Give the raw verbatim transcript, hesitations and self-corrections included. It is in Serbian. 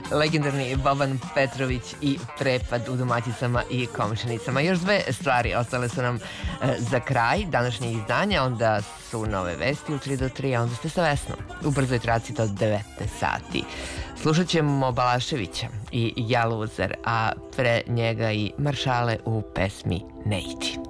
legendarni Boban Petrović i prepad u domaćicama i komšinicama. Još dve stvari ostale su nam za kraj današnjeg izdanja, onda su nove vesti u tri do tri, a onda ste sa Vesnom u brzoj traci do devetnaest sati. Slušat ćemo Balaševića i Ja luzer, a pre njega i Maršale u pesmi Ne idi.